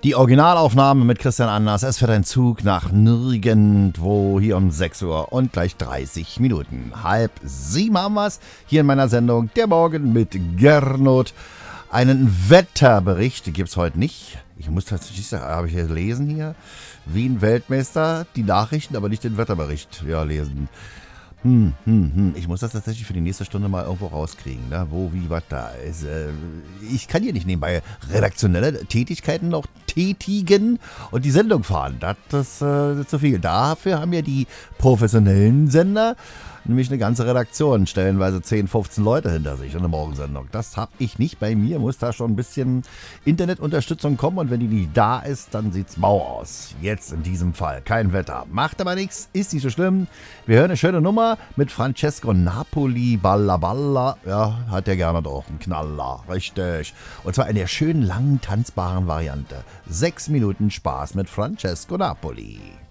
Die Originalaufnahme mit Christian Anders. Es fährt ein Zug nach nirgendwo hier um 6 Uhr und gleich 30 Minuten. 6:30 haben wir's hier in meiner Sendung Der Morgen mit Gernot. Einen Wetterbericht gibt's heute nicht. Ich muss tatsächlich sagen, habe ich hier gelesen hier, Wien Weltmeister, die Nachrichten, aber nicht den Wetterbericht lesen. Ich muss das tatsächlich für die nächste Stunde mal irgendwo rauskriegen, ne? Wo, wie, was da ist. Ich kann hier nicht nebenbei redaktionelle Tätigkeiten noch tätigen und die Sendung fahren. Das ist zu viel. Dafür haben ja die professionellen Sender nämlich eine ganze Redaktion, stellenweise 10, 15 Leute hinter sich in der Morgensendung. Das habe ich nicht bei mir, muss da schon ein bisschen Internetunterstützung kommen und wenn die nicht da ist, dann sieht's mau aus. Jetzt in diesem Fall kein Wetter. Macht aber nichts, ist nicht so schlimm. Wir hören eine schöne Nummer mit Francesco Napoli, Balla Balla. Ja, hat der gerne doch einen Knaller, richtig. Und zwar in der schönen, langen, tanzbaren Variante. 6 Minuten Spaß mit Francesco Napoli.